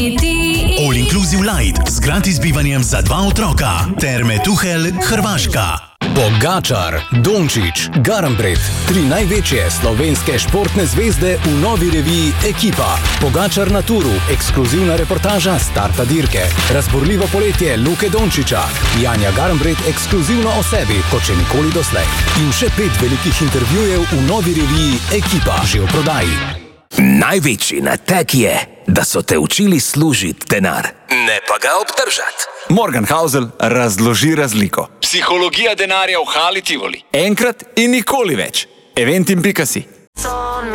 All Inclusive Light z gratis bivanjem za 2 otroka. Terme Tuhelj, Hrvaška. Pogačar, Dončić, Garnbret, 3 največje slovenske športne zvezde v novi reviji Ekipa. Pogačar na turu, ekskluzivna reportaža starta dirke. Razburljivo poletje Luke Dončića. Janja Garnbret ekskluzivno o sebi, kot še nikoli doslej. In še 5 velikih intervjujev v novi reviji Ekipa, že v prodaji. Največji nateg je, da so te učili služiti denar, ne pa ga obdržati. Morgan Housel razloži razliko. Psihologija denarja v Hali Tivoli. Enkrat in nikoli več. Eventim.si